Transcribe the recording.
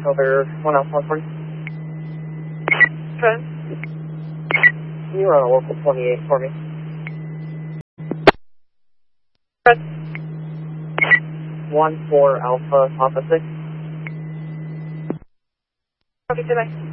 over 1 Alpha 140. Okay. Can you run a local 28 for me? Okay. 14 Alpha, Papa 6. Okay, goodbye.